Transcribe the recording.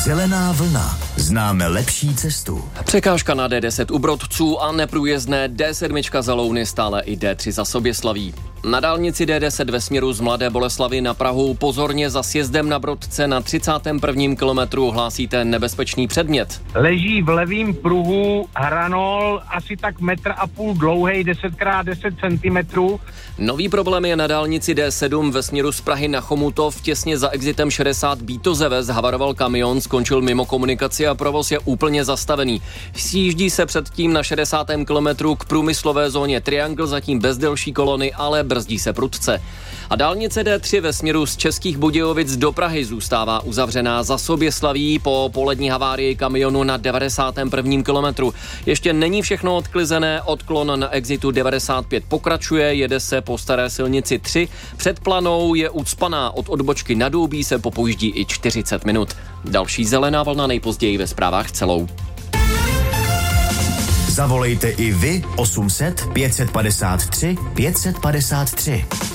Zelená vlna. Známe lepší cestu. Překážka na D10 u Brodců a neprůjezdné D7 za Louny, stále i D3 za Soběslaví. Na dálnici D10 ve směru z Mladé Boleslavi na Prahu pozorně za sjezdem na Brodce na 31. kilometru hlásíte nebezpečný předmět. Leží v levém pruhu hranol asi tak 1,5 m dlouhej, 10x10 cm. Nový problém je na dálnici D7 ve směru z Prahy na Chomutov. Těsně za exitem 60 Bítozeve zhavaroval kamion, skončil mimo komunikaci a provoz je úplně zastavený. Sjíždí se předtím na 60. kilometru k průmyslové zóně Triangle, zatím bez delší kolony, ale brzdí se prudce. A dálnice D3 ve směru z Českých Budějovic do Prahy zůstává uzavřená za Soběslaví po polední havárii kamionu na 91. kilometru. Ještě není všechno odklizené, odklon na exitu 95 pokračuje, jede se po staré silnici 3. Před Planou je ucpaná, od odbočky na Doubí se popouždí i 40 minut. Další zelená vlna nejpozději ve zprávách celou. Zavolejte i vy 800 553 553.